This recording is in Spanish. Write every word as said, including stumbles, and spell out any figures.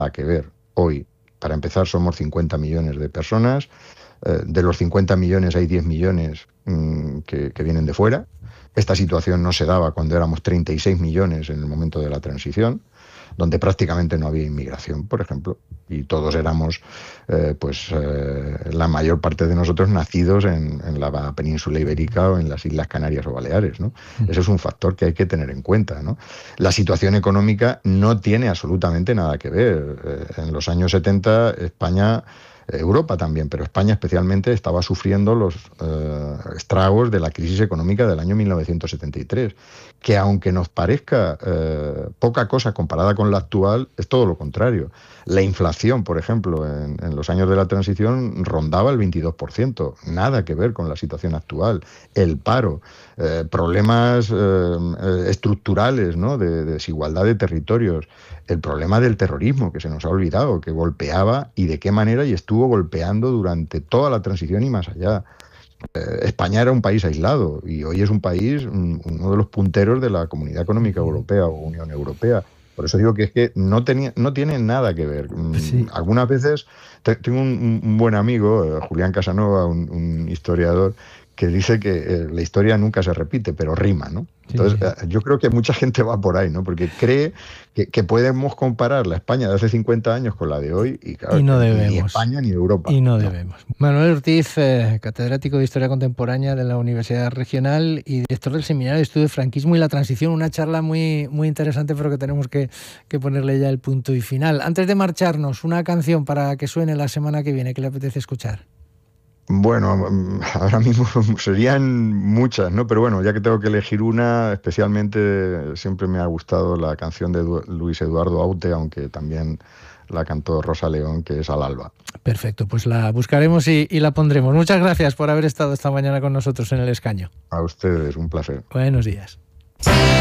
que ver. Hoy, para empezar, somos cincuenta millones de personas. Eh, de los cincuenta millones hay diez millones mmm, que, que vienen de fuera. Esta situación no se daba cuando éramos treinta y seis millones en el momento de la transición, donde prácticamente no había inmigración, por ejemplo, y todos éramos, eh, pues, eh, la mayor parte de nosotros nacidos en, en la península ibérica o en las Islas Canarias o Baleares, ¿no? Eso es un factor que hay que tener en cuenta, ¿no? La situación económica no tiene absolutamente nada que ver. Eh, en los años setenta, España... Europa también, pero España especialmente estaba sufriendo los eh, estragos de la crisis económica del año mil novecientos setenta y tres, que aunque nos parezca eh, poca cosa comparada con la actual, es todo lo contrario. La inflación, por ejemplo, en, en los años de la transición rondaba el veintidós por ciento, nada que ver con la situación actual. El paro, eh, problemas eh, estructurales, ¿no?, de, de desigualdad de territorios, el problema del terrorismo, que se nos ha olvidado, que golpeaba y de qué manera y estuvo golpeando durante toda la transición y más allá. Eh, España era un país aislado y hoy es un país, un, uno de los punteros de la Comunidad Económica Europea o Unión Europea. Por eso digo que es que no, tenía, no tiene nada que ver. Sí. Algunas veces te, tengo un, un buen amigo, eh, Julián Casanova, un, un historiador, que dice que eh, la historia nunca se repite, pero rima, ¿no? Entonces, sí. eh, yo creo que mucha gente va por ahí, ¿no? Porque cree que, que podemos comparar la España de hace cincuenta años con la de hoy y, claro, y no que debemos. Ni España ni Europa. Y no, no debemos. Manuel Ortiz, eh, catedrático de Historia Contemporánea de la Universidad Regional y director del Seminario de Estudio de Franquismo y la Transición. Una charla muy, muy interesante, pero que tenemos que, que ponerle ya el punto y final. Antes de marcharnos, una canción para que suene la semana que viene. ¿Qué le apetece escuchar? Bueno, ahora mismo serían muchas, ¿no? Pero bueno, ya que tengo que elegir una, especialmente siempre me ha gustado la canción de Luis Eduardo Aute, aunque también la cantó Rosa León, que es Al alba. Perfecto, pues la buscaremos y, y la pondremos. Muchas gracias por haber estado esta mañana con nosotros en El Escaño. A ustedes, un placer. Buenos días.